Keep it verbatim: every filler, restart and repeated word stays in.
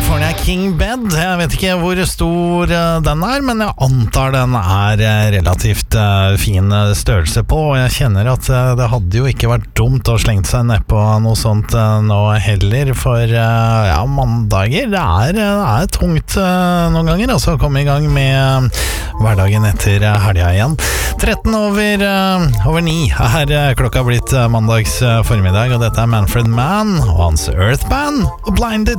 California King Bed. Jeg vet ikke hvor stor den er, men jeg antar den er relativt fin størrelse på, og jeg kjenner at det hadde jo ikke vært dumt å slenge seg ned på noe sånt nå heller, for ja, mandager, det er, det er tungt noen ganger, altså å komme i gang med hverdagen etter helga igjen. tretten over, over ni er klokka blitt mandags formiddag, og dette er Manfred Mann og hans Earth Band og Blinded.